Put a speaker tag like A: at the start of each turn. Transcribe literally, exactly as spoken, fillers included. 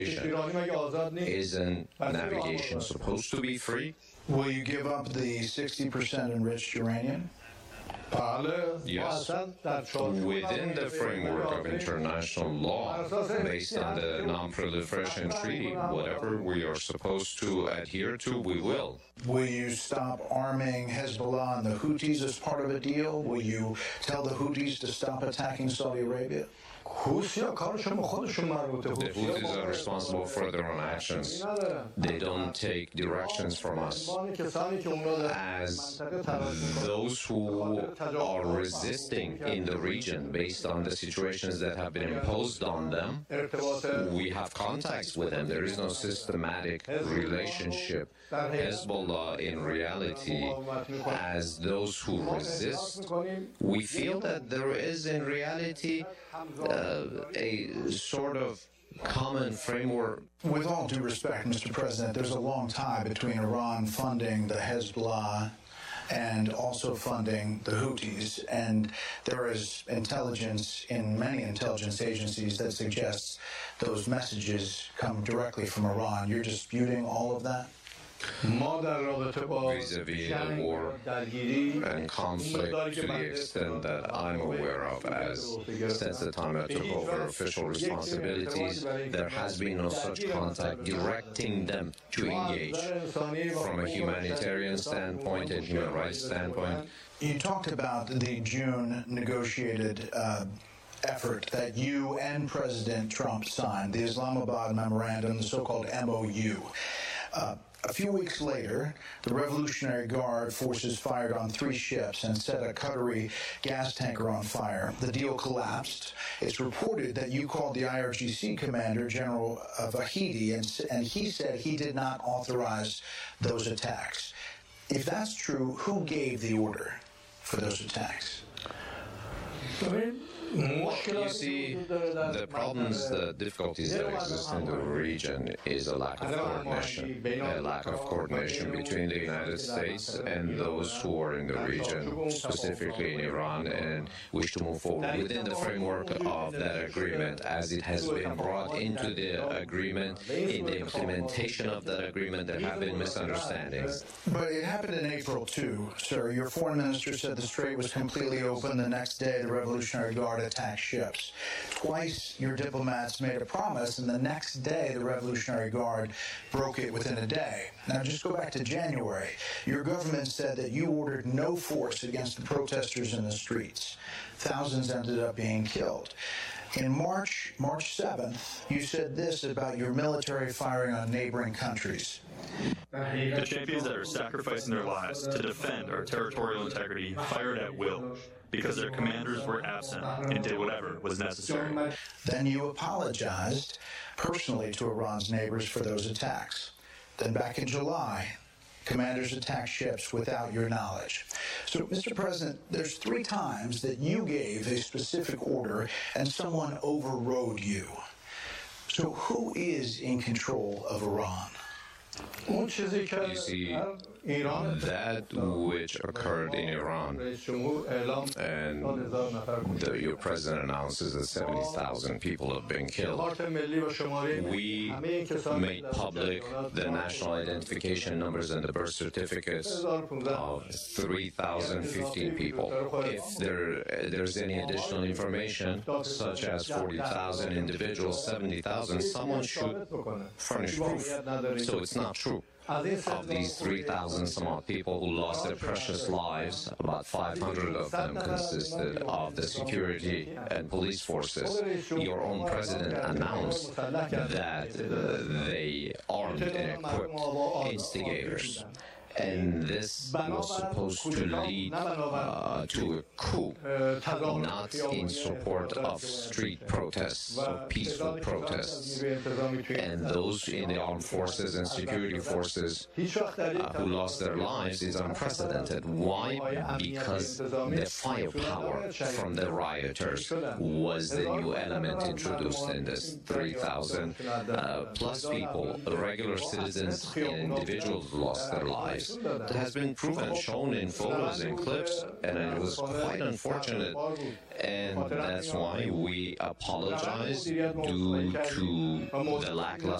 A: Isn't navigation supposed to be free?
B: Will you give up the sixty percent enriched uranium?
A: Yes, within the framework of international law, based on the Non-Proliferation Treaty, whatever we are supposed to adhere to, we will.
B: Will you stop arming Hezbollah and the Houthis as part of a deal? Will you tell the Houthis to stop attacking Saudi Arabia?
A: The Houthis are responsible for their own actions. They don't take directions from us. As those who are resisting in the region based on the situations that have been imposed on them, we have contacts with them. There is no systematic relationship. Hezbollah, in reality, as those who resist, we feel that there is, in reality, uh, a sort of common framework.
B: With all due respect, Mister President, there's a long tie between Iran funding the Hezbollah and also funding the Houthis, and there is intelligence in many intelligence agencies that suggests those messages come directly from Iran. You're disputing all of that?
A: Vis-a-vis the war and conflict, to the extent that I'm aware of, as since the time I took over official responsibilities, there has been no such contact directing them to engage. From a humanitarian standpoint and human rights standpoint,
B: you talked about the June negotiated uh, effort that you and President Trump signed, the Islamabad Memorandum, the so-called M O U. Uh, A few weeks later, the Revolutionary Guard forces fired on three ships and set a Qatari gas tanker on fire. The deal collapsed. It's reported that you called the I R G C commander, General Vahidi, and, and he said he did not authorize those attacks. If that's true, who gave the order for those attacks?
A: You see, the problems, the difficulties that exist in the region is a lack of coordination, a lack of coordination between the United States and those who are in the region, specifically in Iran, and wish to move forward within the framework of that agreement as it has been brought into the agreement. In the implementation of that agreement, there have been misunderstandings.
B: But it happened in April, too, sir. Your foreign minister said the strait was completely open. The next day, the Revolutionary Guard attack ships. Twice your diplomats made a promise, and the next day the Revolutionary Guard broke it within a day. Now just go back to January. Your government said that you ordered no force against the protesters in the streets. Thousands ended up being killed. In March, March seventh, you said this about your military firing on neighboring countries.
C: The champions that are sacrificing their lives to defend our territorial integrity fired at will because their commanders were absent and did whatever was necessary.
B: Then you apologized personally to Iran's neighbors for those attacks. Then back in July, commanders attacked ships without your knowledge. So, Mister President, there's three times that you gave a specific order and someone overrode you. So who is in control of Iran?
A: You see, that which occurred in Iran, and the, your president announces that seventy thousand people have been killed. We made public the national identification numbers and the birth certificates of three thousand fifteen people. If there there's any additional information, such as forty thousand individuals, seventy thousand, someone should furnish proof. So it's not true. Of these three thousand some odd people who lost their precious lives, about five hundred of them consisted of the security and police forces. Your own president announced that uh, they armed and equipped instigators. And this was supposed to lead uh, to a coup, not in support of street protests, of peaceful protests. And those in the armed forces and security forces uh, who lost their lives is unprecedented. Why? Because the firepower from the rioters was the new element introduced in this. three thousand uh, plus people, regular citizens and individuals lost their lives. sacrifice that has been proven, shown in photos and clips, and it was quite unfortunate. And that's why we apologize due to the lackluster